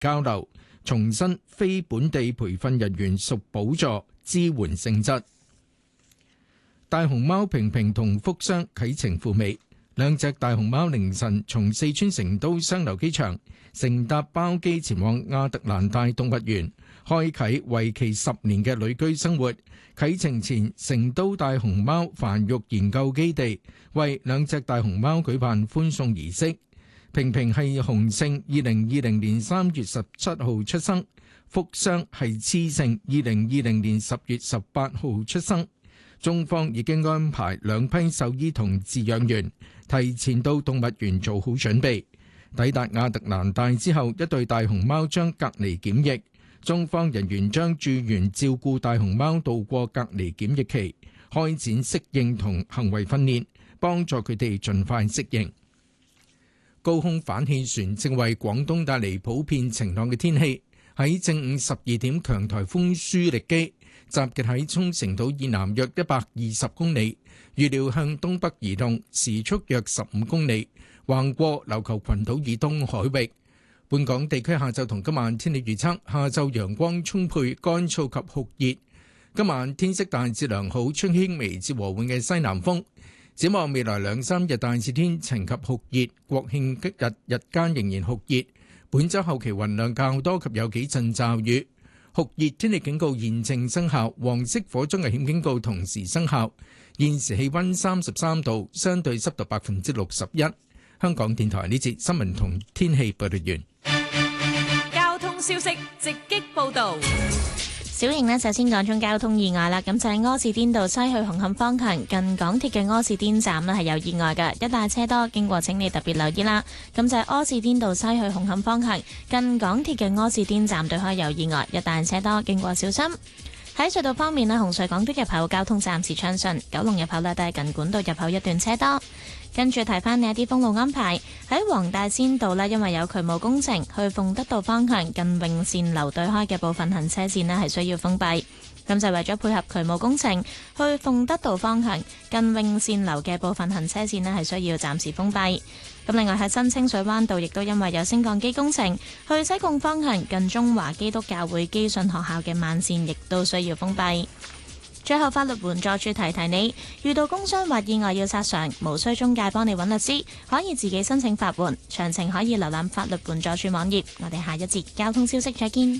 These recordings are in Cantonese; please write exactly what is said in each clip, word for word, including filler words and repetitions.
交流，重申非本地培訓人員屬補助支援性質。大熊貓平平同福箱啟程赴美，兩隻大熊貓凌晨從四川成都雙流機場乘搭包機前往亞特蘭大動物園，開啟為期十年嘅旅居生活。啟程前，成都大熊貓繁育研究基地為兩隻大熊貓舉辦歡送儀式。平平係雄性，二零二零年三月十七號出生；福箱係雌性，二零二零年十月十八號出生。中方已經安排兩批獸醫同飼養員提前到動物園做好準備。抵達亞特蘭大之後，一對大熊貓將隔離檢疫。中方人員將駐園照顧大熊貓度過隔離檢疫期，開展適應同行為訓練，幫助佢哋盡快適應。高空反氣旋正為廣東帶嚟普遍晴朗嘅天氣。喺正午十二點，強颱風舒力基集結喺沖繩島以南約一百二十公里，預料向東北移動，時速約十五公里，橫過琉球群島以東海域。本港地區下晝同今晚天氣預測：下晝陽光充沛，乾燥及酷熱；今晚天色大致良好，吹輕微至和緩嘅西南風。展望未來兩三日大致天晴及酷熱，國慶吉日日間仍然酷熱。本週後期雲量較多及有幾陣驟雨。酷熱天氣警告現正生效，黃色火災危險警告同時生效。現時氣溫三十三度，相對濕度百分之六十一。香港電台呢節新聞同天氣報道完。 交通消息直擊報道。 小瑩呢，就先講中交通意外啦。咁就係柯士甸道西去紅磡方向近港鐵嘅柯士甸站呢係有意外嘅，一帶車多，經過請你特別留意啦。咁就係柯士甸道西去紅磡方向近港鐵嘅柯士甸站對開有意外，一帶車多，經過小心。喺隧道方面呢，紅隧港島入口交通暫時暢順，九龍入口呢都係近管道入口一段車多。跟住提翻你一啲封路安排，喺黃大仙道呢，因為有渠務工程，去鳳德道方向近永善樓對開嘅部分行車線呢係需要封閉。咁就為咗配合渠務工程，去鳳德道方向近永善樓嘅部分行車線呢係需要暫時封閉。咁另外喺新清水灣道，亦都因為有升降機工程，去西貢方向近中華基督教會基信學校嘅慢線亦都需要封閉。最後，法律援助處提提你，遇到工傷或意外要索償，無需中介幫你揾律師，可以自己申請法援。詳情可以瀏覽法律援助處網頁。我哋下一節交通消息再見。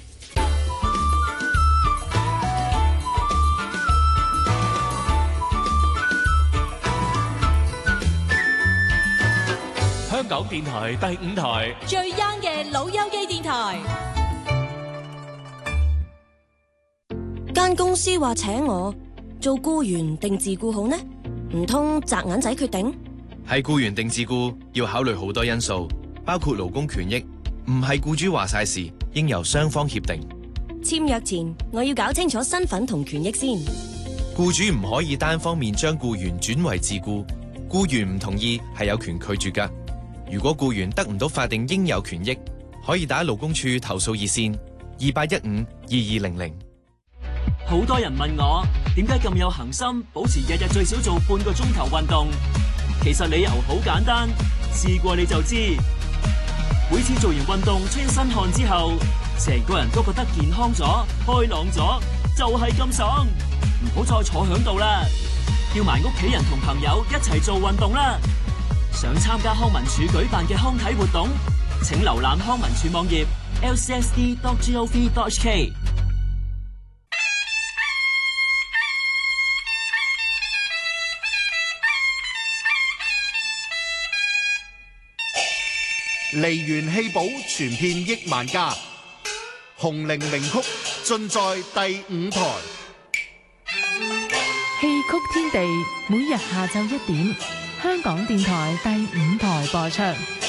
香港電台第五台最 young 嘅老友記電台。 間公司話請我做僱員定自僱好呢？唔通擲銀仔決定？ 係僱員定自僱要考慮好多因素，包括勞工權益，唔係僱主話晒事，應由雙方協定。 簽約前我要搞清楚身份同權益先。 僱主唔可以單方面將僱員轉為自僱，僱員唔同意係有權拒絕㗎。如果僱員得唔到法定應有權益，可以打勞工處投訴熱線二八一五二二零零。 好多人問我點解咁有恒心，保持日日最少做半個鐘頭運動。其實理由好簡單，試過你就知。每次做完運動出身汗之後，成個人都覺得健康咗、開朗咗，就係咁爽。唔好再坐響度啦，叫埋屋企人同朋友一齊做運動啦。想參加康文署舉辦嘅康體活動，請瀏覽康文署網頁 l c s d dot gov dot h k。 梨園戲寶傳遍億萬家，紅伶名曲盡在第五台。 戲曲天地每日下晝一點，香港電台第五台播出。